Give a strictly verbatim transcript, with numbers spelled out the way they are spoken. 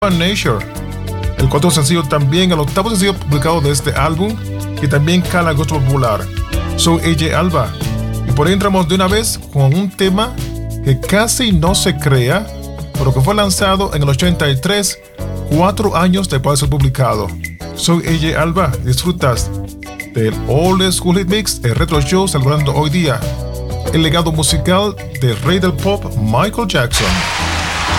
Nature, el cuarto sencillo también, el octavo sencillo publicado de este álbum, que también cala gusto popular. Soy A J Alba, y por ahí entramos de una vez con un tema que casi no se crea, pero que fue lanzado en el ochenta y tres, cuatro años después de ser publicado. Soy A J Alba, disfrutas del Old School Hit Mix, el Retro Show, celebrando hoy día el legado musical del rey del pop, Michael Jackson.